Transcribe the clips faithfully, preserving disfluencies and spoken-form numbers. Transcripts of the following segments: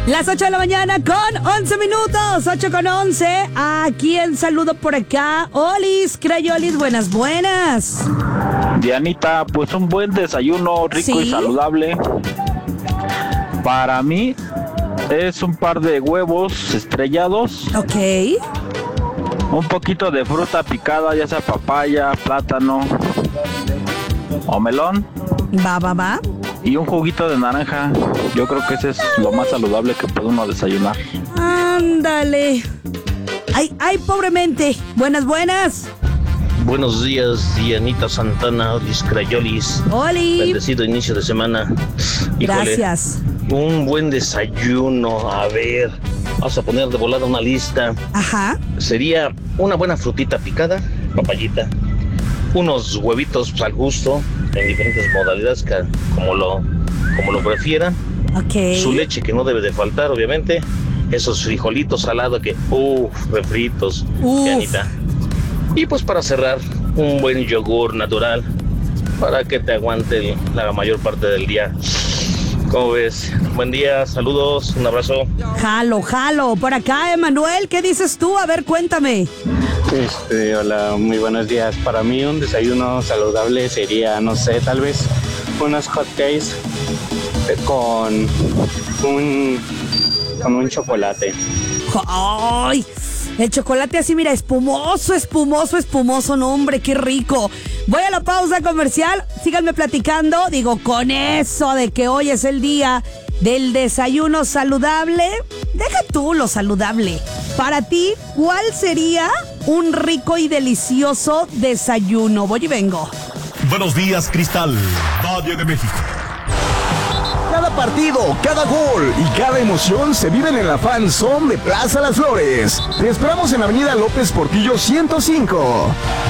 Las ocho de la mañana con once minutos, ocho con once. ¿A quién saludo por acá? Olis, Crayolis, buenas, buenas. Dianita, pues un buen desayuno rico ¿Sí? y saludable. Para mí es un par de huevos estrellados. Ok. Un poquito de fruta picada, ya sea papaya, plátano o melón. Va, va, va. Y un juguito de naranja. Yo creo que ese es lo más saludable que puede uno desayunar. Ándale. Ay, ay, pobremente. Buenas, buenas. Buenos días, Dianita Santana, Olis Crayolis. Oli. Bendecido inicio de semana. Híjole, Gracias. un buen desayuno. A ver, vamos a poner de volada una lista. Ajá. Sería una buena frutita picada, papayita, unos huevitos pues, al gusto, en diferentes modalidades, que, como lo, como lo prefieran. Ok. Su leche que no debe de faltar, obviamente. Esos frijolitos salados que, uff, refritos, Uf. Dianita. Y pues para cerrar, un buen yogur natural para que te aguante la mayor parte del día. ¿Cómo ves? Buen día, saludos, un abrazo. Jalo, jalo. Por acá, Emanuel, ¿qué dices tú? A ver, cuéntame. Este, hola, muy buenos días. Para mí un desayuno saludable sería, no sé, tal vez unos hot cakes con un, con un chocolate. ¡Ay! El chocolate así, mira, espumoso, espumoso, espumoso. No, hombre, qué rico. Voy a la pausa comercial. Síganme platicando. Digo, con eso de que hoy es el día del desayuno saludable. Deja tú lo saludable. Para ti, ¿cuál sería un rico y delicioso desayuno? Voy y vengo. Buenos días, Cristal, Valle de México. Cada partido, cada gol y cada emoción se viven en la Fan Zone de Plaza Las Flores. Te esperamos en Avenida López Portillo ciento cinco.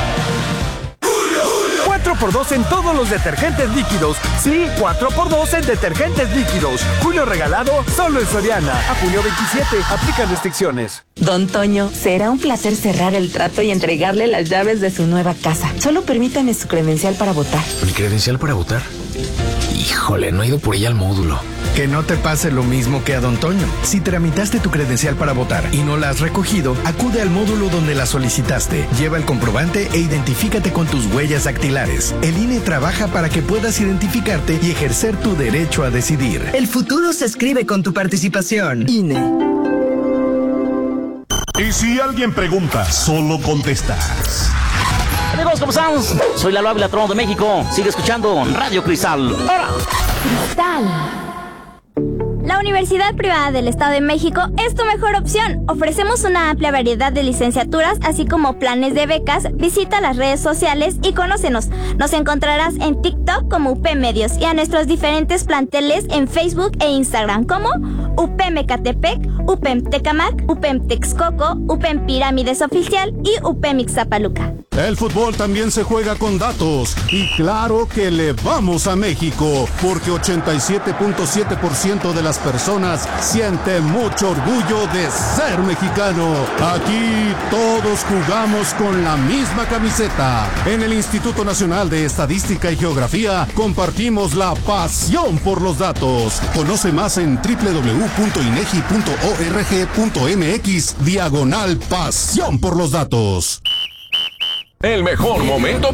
cuatro por dos en todos los detergentes líquidos. Sí, cuatro por dos en detergentes líquidos. Julio regalado solo en Soriana. A junio veintisiete. Aplican restricciones. Don Toño, será un placer cerrar el trato y entregarle las llaves de su nueva casa. Solo permítame su credencial para votar. ¿Mi credencial para votar? Híjole, no he ido por ella al módulo. Que no te pase lo mismo que a Don Toño. Si tramitaste tu credencial para votar y no la has recogido, acude al módulo donde la solicitaste. Lleva el comprobante e identifícate con tus huellas dactilares. El I N E trabaja para que puedas identificarte y ejercer tu derecho a decidir. El futuro se escribe con tu participación. I N E. Y si alguien pregunta, solo contestas. Amigos, ¿cómo están? Soy Lalo Ávila, Trono de México. Sigue escuchando Radio Cristal. ¡Hora! Cristal. La Universidad Privada del Estado de México es tu mejor opción. Ofrecemos una amplia variedad de licenciaturas, así como planes de becas. Visita las redes sociales y conócenos. Nos encontrarás en TikTok como U P Medios y a nuestros diferentes planteles en Facebook e Instagram como U P M Ecatepec, U P M Tecamac, U P M Texcoco, U P M Pirámides Oficial y U P M Ixtapaluca. El fútbol también se juega con datos y claro que le vamos a México porque ochenta y siete punto siete por ciento de las personas siente mucho orgullo de ser mexicano. Aquí todos jugamos con la misma camiseta. En el Instituto Nacional de Estadística y Geografía compartimos la pasión por los datos. Conoce más en doble u doble u doble u punto inegi punto org punto mx diagonal pasión por los datos. El mejor momento